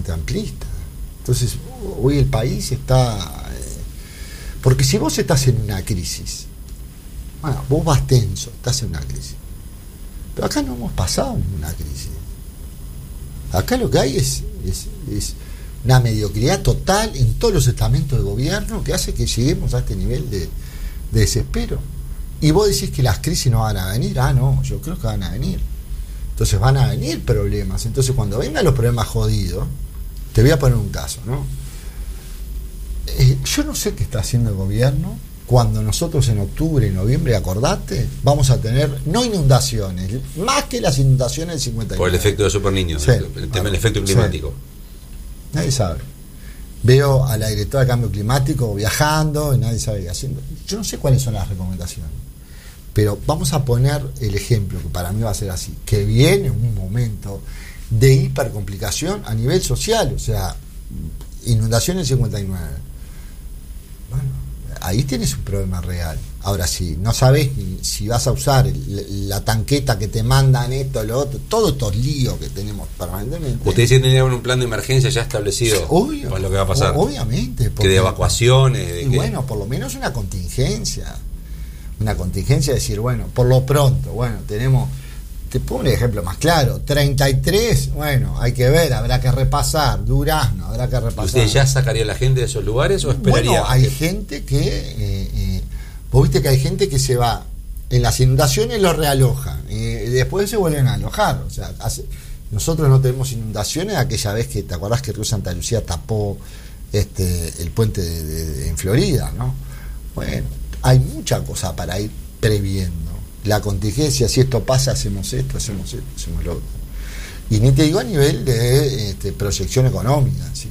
Frente Amplista. Entonces, hoy el país está... porque si vos estás en una crisis, bueno, vos vas tenso, estás en una crisis. Pero acá no hemos pasado ninguna crisis. Acá lo que hay es una mediocridad total en todos los estamentos de gobierno que hace que lleguemos a este nivel de desespero. Y vos decís que las crisis no van a venir. No, yo creo que van a venir. Entonces van a venir problemas. Entonces cuando vengan los problemas jodidos, te voy a poner un caso, ¿no? Yo no sé qué está haciendo el gobierno cuando nosotros en octubre y noviembre, acordate, vamos a tener no inundaciones, más que las inundaciones del 59. Por el efecto de Super Niño, sí, el efecto climático. Sí. Nadie sabe. Veo a la directora de Cambio Climático viajando y nadie sabe qué haciendo. Yo no sé cuáles son las recomendaciones. Pero vamos a poner el ejemplo, que para mí va a ser así, que viene un momento de hipercomplicación a nivel social, o sea, inundación en 59. Bueno, ahí tienes un problema real. Ahora, si no sabes ni si vas a usar la tanqueta que te mandan esto, lo otro, todos estos líos que tenemos permanentemente. Ustedes tienen un plan de emergencia ya establecido para lo que va a pasar. Obviamente. Que de evacuaciones. Bueno, por lo menos una contingencia. Una contingencia de decir, bueno, por lo pronto, bueno, tenemos, te pongo un ejemplo más claro, 33, bueno, hay que ver, habrá que repasar, Durazno, habrá que repasar. ¿Usted ya sacaría a la gente de esos lugares o esperaría? Bueno, hay gente que, vos viste que hay gente que se va, en las inundaciones lo realojan, y después se vuelven a alojar, o sea, nosotros no tenemos inundaciones aquella vez que, ¿te acordás que Río Santa Lucía tapó el puente en Florida, no? Bueno, hay mucha cosa para ir previendo. La contingencia, si esto pasa, hacemos esto, hacemos lo otro. Y ni te digo a nivel de proyección económica, ¿sí?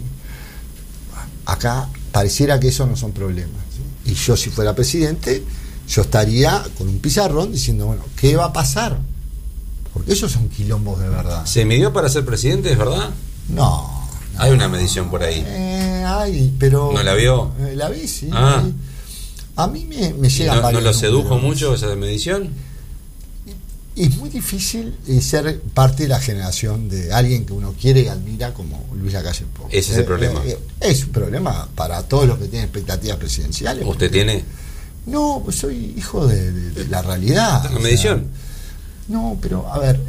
Acá pareciera que eso no son problemas, ¿sí? Y yo, si fuera presidente, yo estaría con un pizarrón diciendo, bueno, ¿qué va a pasar? Porque esos son quilombos de verdad. ¿Se midió para ser presidente, es verdad? No. Hay una medición por ahí. Pero... ¿No la vio? La vi, sí. Ah. A mí me llegan varios. ¿No lo sedujo números mucho esa medición? Es muy difícil ser parte de la generación de alguien que uno quiere y admira como Luis Lacalle Pou. Ese es el problema. Es un problema para todos los que tienen expectativas presidenciales. ¿Usted tiene? No, pues soy hijo de la realidad. ¿La medición? No, pero a ver,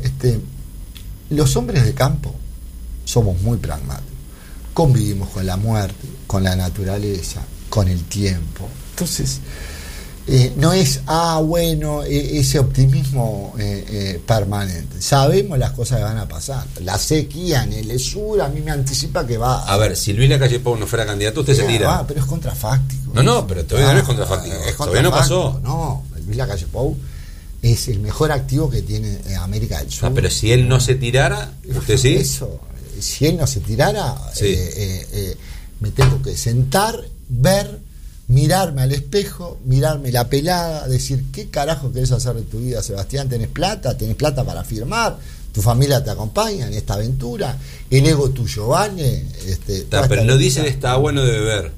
los hombres de campo somos muy pragmáticos. Convivimos con la muerte, con la naturaleza, con el tiempo. Entonces, no es, ese optimismo permanente. Sabemos las cosas que van a pasar. La sequía en el sur a mí me anticipa que va a ver, si Luis Lacalle Pou no fuera candidato, usted se tira. Pero es contrafáctico. No, pero todavía no es contrafáctico. Todavía no pasó. No, Luis Lacalle Pou es el mejor activo que tiene América del Sur. Pero si él no se tirara, ¿usted sí? Eso, si él no se tirara, sí. Me tengo que sentar, ver, mirarme al espejo, mirarme la pelada, decir, ¿qué carajo querés hacer de tu vida, Sebastián? ¿Tenés plata para firmar? ¿Tu familia te acompaña en esta aventura? ¿El ego tuyo vale? Pero no dicen está bueno de beber.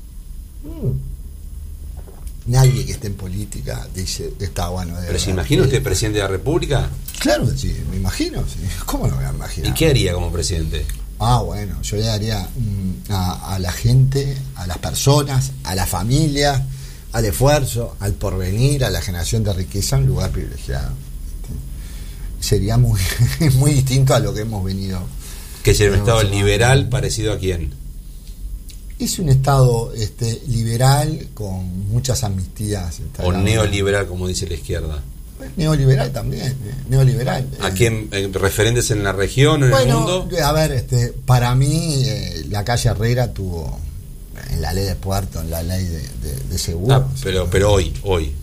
Nadie que esté en política dice está bueno de beber. ¿Pero se imagina usted presidente de la República? Claro que sí, me imagino. Sí. ¿Cómo no me voy a imaginar? ¿Y qué haría como presidente? Bueno, yo le daría a la gente, a las personas, a la familia, al esfuerzo, al porvenir, a la generación de riqueza un lugar privilegiado. Sería muy distinto a lo que hemos venido. ¿Que sería un Estado liberal parecido a quién? Es un Estado liberal con muchas amnistías. O neoliberal, como dice la izquierda. Neoliberal también, neoliberal. ¿A quién? ¿Referentes en la región o en el mundo? A ver, para mí la calle Herrera tuvo en la ley de puerto, en la ley de seguro. Pero hoy.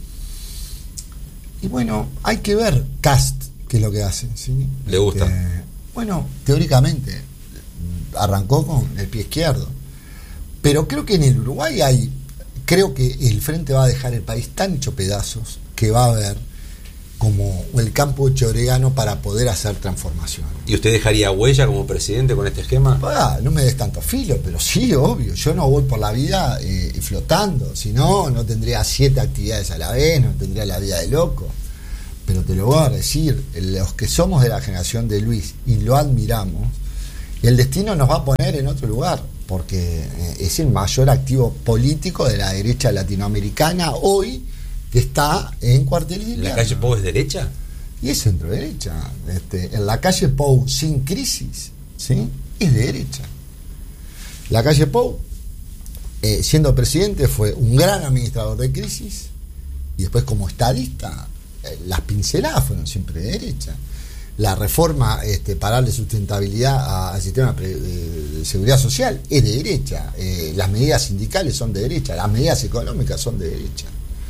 Y bueno, hay que ver Cast, qué es lo que hace, ¿sí? ¿Le gusta? Bueno, teóricamente arrancó con el pie izquierdo, pero creo que en el Uruguay creo que el Frente va a dejar el país tan hecho pedazos que va a haber como el campo hecho orégano para poder hacer transformación. ¿Y usted dejaría huella como presidente con este esquema? No me des tanto filo, pero sí, obvio. Yo no voy por la vida flotando. Si no, no tendría 7 actividades a la vez, no tendría la vida de loco. Pero te lo voy a decir, los que somos de la generación de Luis y lo admiramos, Y el destino nos va a poner en otro lugar, porque es el mayor activo político de la derecha latinoamericana hoy, que está en cuartel de ¿La calle Pou es derecha? Y es centro derecha. En la calle Pou sin crisis, ¿sí?, es de derecha. La calle Pou, siendo presidente, fue un gran administrador de crisis, y después como estadista, las pinceladas fueron siempre de derecha. La reforma para darle sustentabilidad al sistema de seguridad social es de derecha. Las medidas sindicales son de derecha, las medidas económicas son de derecha.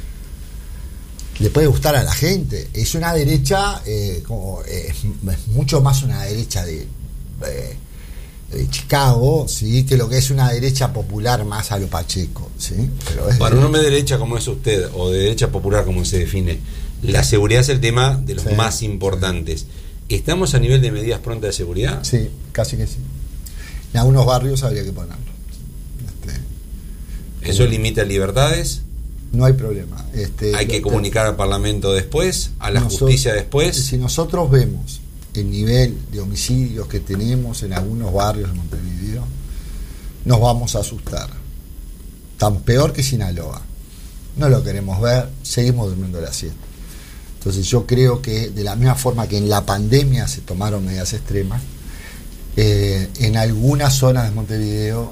Le puede gustar a la gente. Es una derecha, es mucho más una derecha de Chicago, ¿sí?, que lo que es una derecha popular más a lo Pacheco, ¿sí? Pero para un hombre de derecha como es usted, o de derecha popular como se define, la seguridad es el tema de los más importantes. ¿Estamos a nivel de medidas prontas de seguridad? Sí, casi que sí. En algunos barrios habría que ponerlo. ¿Eso limita libertades? No hay problema. ¿Hay que comunicar al Parlamento después, a la justicia después? Si nosotros vemos el nivel de homicidios que tenemos en algunos barrios de Montevideo, nos vamos a asustar. Tan peor que Sinaloa. No lo queremos ver, seguimos durmiendo la siesta. Entonces yo creo que de la misma forma que en la pandemia se tomaron medidas extremas, en algunas zonas de Montevideo,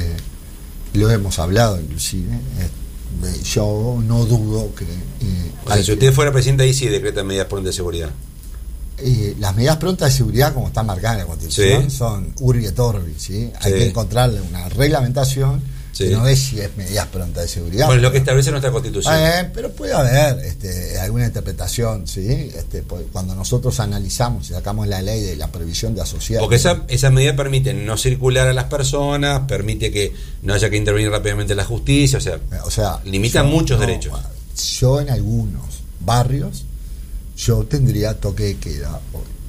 lo hemos hablado inclusive, yo no dudo que... o sea, si usted fuera presidente, ahí sí decreta medidas prontas de seguridad. Las medidas prontas de seguridad, como están marcadas en la Constitución, son urbi et orbi, ¿sí? Hay que encontrarle una reglamentación que no es si es medidas prontas de seguridad. Bueno, es lo que establece nuestra Constitución. Pero puede haber alguna interpretación, ¿sí? Cuando nosotros analizamos y sacamos la ley de la prohibición de asociar. Porque esa medida permite no circular a las personas, permite que no haya que intervenir rápidamente la justicia, o sea limita muchos derechos. Yo en algunos barrios yo tendría toque de queda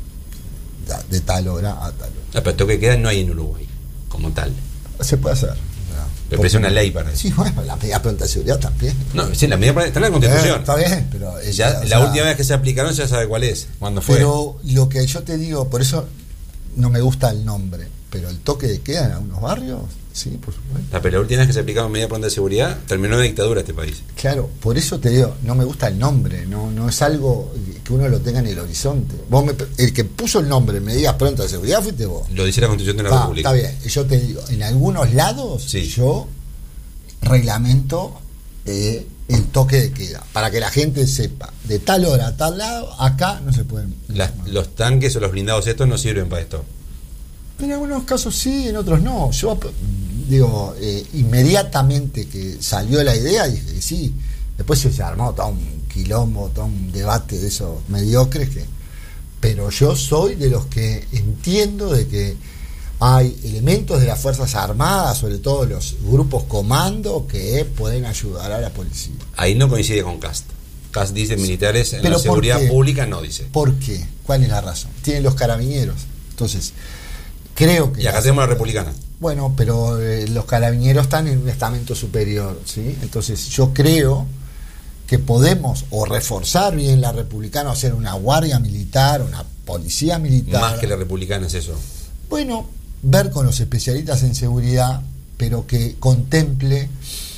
de tal hora a tal hora. Pero toque de queda no hay en Uruguay como tal. Se puede hacer. Pero es una ley para eso. Sí, bueno, la medida pronta de seguridad también. No, sí, la medida pronta está en la Constitución. Está bien, pero la última vez que se aplicaron ya sabe cuál es, cuándo fue. Pero lo que yo te digo, por eso no me gusta el nombre, pero el toque de queda en algunos barrios, sí, por supuesto. Pero la última vez que se aplicaron medidas pronta de seguridad, terminó de dictadura este país. Claro, por eso te digo, no me gusta el nombre, no es algo que uno lo tenga en el horizonte. El que puso el nombre medidas prontas de seguridad fuiste vos. Lo dice la Constitución de la República. Está bien, yo te digo, en algunos lados yo reglamento el toque de queda, para que la gente sepa, de tal hora a tal lado, acá no se pueden... Los tanques o los blindados estos no sirven para esto. En algunos casos sí, en otros no. Yo digo, inmediatamente que salió la idea, dije que sí. Después se armó todo un quilombo, todo un debate de esos mediocres pero yo soy de los que entiendo de que hay elementos de las Fuerzas Armadas, sobre todo los grupos comando, que pueden ayudar a la policía. Ahí no coincide con Cast. Cast dice militares en la seguridad pública, no dice. ¿Por qué? ¿Cuál es la razón? Tienen los carabineros. Entonces, creo que... Y acá tenemos la republicana. Bueno, pero los carabineros están en un estamento superior, ¿sí? Entonces yo creo que podemos o reforzar bien la republicana, o hacer una guardia militar, una policía militar. Más que la republicana es eso. Bueno, ver con los especialistas en seguridad, pero que contemple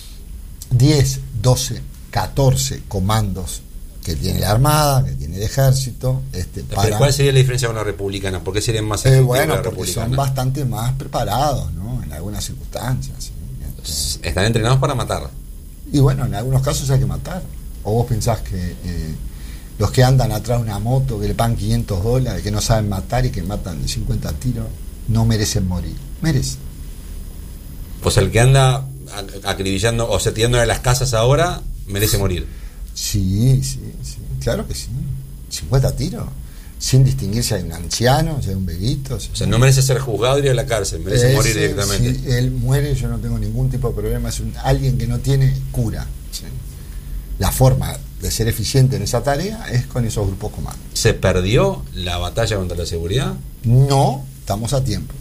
10, 12, 14 comandos que tiene la Armada, que tiene el Ejército. Pero ¿cuál sería la diferencia con la republicana? ¿Por qué serían más efectivos bueno, la porque republicana? Son bastante más preparados, ¿no? En algunas circunstancias. ¿Sí? Están entrenados para matar. Y bueno, en algunos casos hay que matar. ¿O vos pensás que los que andan atrás de una moto, que le pagan $500, que no saben matar y que matan de 50 tiros, no merecen morir? Merecen. Pues el que anda acribillando o seteando a las casas ahora merece morir. Sí, claro que sí. 50 tiros, sin distinguir si hay un anciano, si hay un bebito. O sea, no merece ser juzgado y ir a la cárcel, merece morir directamente. Si él muere, yo no tengo ningún tipo de problema. Es alguien que no tiene cura. ¿Sí? La forma de ser eficiente en esa tarea es con esos grupos comandos. ¿Se perdió la batalla contra la seguridad? No, estamos a tiempo.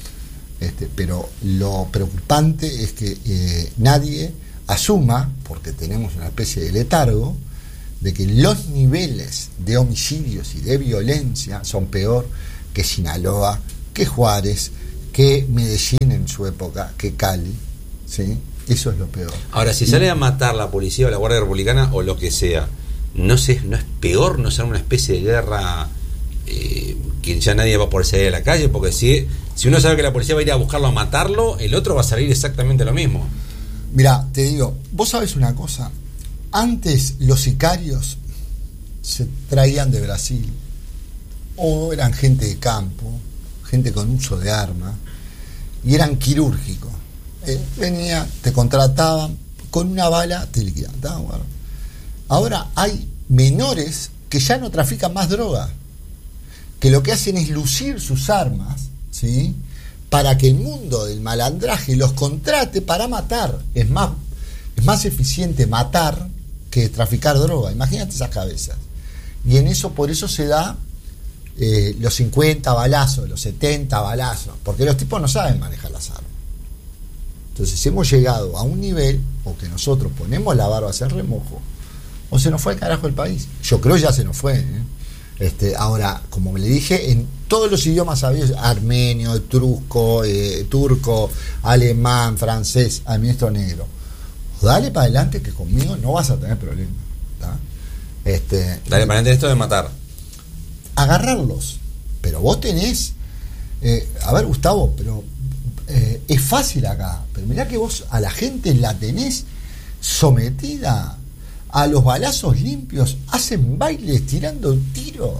Pero lo preocupante es que nadie asuma, porque tenemos una especie de letargo, de que los niveles de homicidios y de violencia son peor que Sinaloa, que Juárez, que Medellín en su época, que Cali, ¿sí? Eso es lo peor. Ahora, si sale a matar la policía o la Guardia Republicana o lo que sea, ¿no es peor no ser una especie de guerra que ya nadie va a poder salir a la calle? Porque si uno sabe que la policía va a ir a buscarlo a matarlo, el otro va a salir exactamente lo mismo. Mirá, te digo, vos sabés una cosa, antes los sicarios se traían de Brasil, o eran gente de campo, gente con uso de armas, y eran quirúrgicos. Venía, te contrataban, con una bala te liquidaban. Bueno. Ahora hay menores que ya no trafican más droga, que lo que hacen es lucir sus armas, ¿sí? Para que el mundo del malandraje los contrate para matar. Es más eficiente matar que traficar droga. Imagínate esas cabezas. Y por eso se da los 50 balazos, los 70 balazos, porque los tipos no saben manejar las armas. Entonces hemos llegado a un nivel, o que nosotros ponemos la barba hacia el remojo, o se nos fue el carajo el país. Yo creo ya se nos fue, ahora, como le dije, en todos los idiomas sabidos, armenio, etrusco, turco, alemán, francés, administro negro. Dale para adelante que conmigo no vas a tener problemas. Dale para adelante esto de matar. Agarrarlos. Pero vos tenés... a ver, Gustavo, pero es fácil acá. Pero mirá que vos a la gente la tenés sometida a los balazos limpios, hacen bailes tirando tiros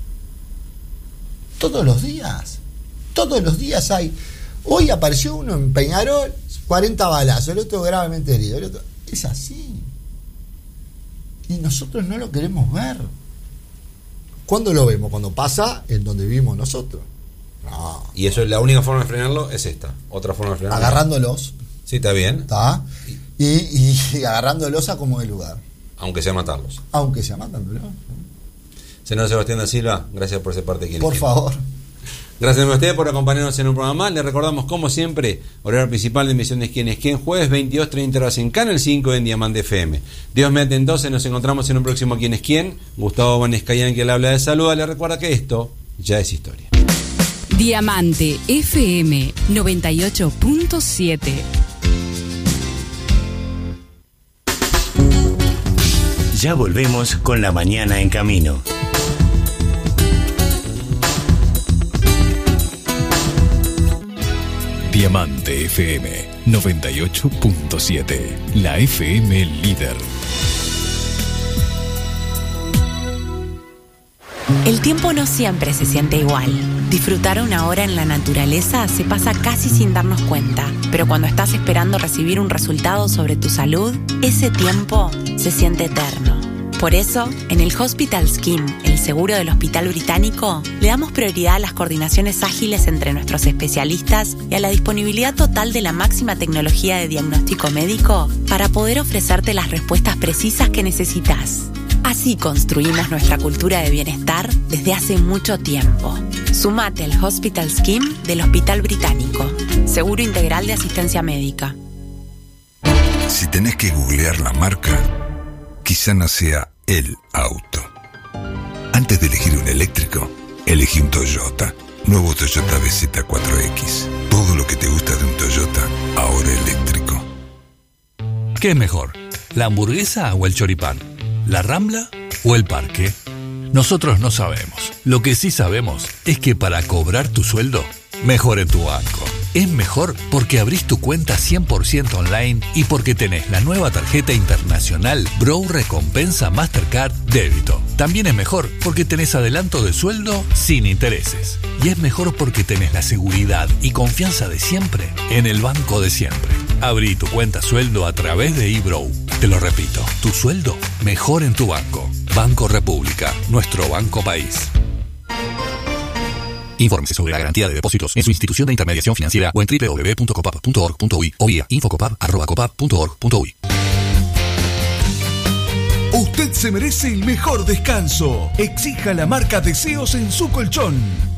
todos los días hay. Hoy apareció uno en Peñarol, 40 balazos, el otro gravemente herido, el otro. Es así, y nosotros no lo queremos ver. ¿Cuándo lo vemos? Cuando pasa en donde vivimos nosotros. No. Y eso es la única forma de frenarlo, es esta. Otra forma de frenarlo, agarrándolos. Sí, está bien. ¿Está? Y agarrándolos a como de lugar. Aunque sea matarlos. Aunque sea matándolos. Señor Sebastián da Silva, gracias por ser parte de Quienes Por favor. Gracias a ustedes por acompañarnos en un programa más. Les recordamos, como siempre, horario principal de emisión de Quienes Quién, jueves 22:30 horas en Canal 5 en Diamante FM. Dios mediante, entonces nos encontramos en un próximo Quienes Quién. Gustavo Bonescayan, que le habla de Saluda, le recuerda que esto ya es historia. Diamante FM 98.7. Ya volvemos con La Mañana en Camino. Diamante FM 98.7, la FM líder. El tiempo no siempre se siente igual. Disfrutar una hora en la naturaleza se pasa casi sin darnos cuenta, pero cuando estás esperando recibir un resultado sobre tu salud, ese tiempo se siente eterno. Por eso, en el Hospital Scheme, el seguro del Hospital Británico, le damos prioridad a las coordinaciones ágiles entre nuestros especialistas y a la disponibilidad total de la máxima tecnología de diagnóstico médico para poder ofrecerte las respuestas precisas que necesitas. Así construimos nuestra cultura de bienestar desde hace mucho tiempo. Sumate al Hospital Scheme del Hospital Británico. Seguro integral de asistencia médica. Si tenés que googlear la marca, quizá no sea el auto. Antes de elegir un eléctrico, elegí un Toyota. Nuevo Toyota BZ4X. Todo lo que te gusta de un Toyota, ahora eléctrico. ¿Qué es mejor? ¿La hamburguesa o el choripán? ¿La Rambla o el parque? Nosotros no sabemos. Lo que sí sabemos es que para cobrar tu sueldo, mejor en tu banco. Es mejor porque abrís tu cuenta 100% online y porque tenés la nueva tarjeta internacional Brow Recompensa Mastercard Débito. También es mejor porque tenés adelanto de sueldo sin intereses. Y es mejor porque tenés la seguridad y confianza de siempre en el banco de siempre. Abrí tu cuenta sueldo a través de eBrow. Te lo repito, tu sueldo mejor en tu banco. Banco República, nuestro banco país. Infórmese sobre la garantía de depósitos en su institución de intermediación financiera o en www.copap.org.uy o vía infocopap@copap.org.uy. Usted se merece el mejor descanso. Exija la marca Deseos en su colchón.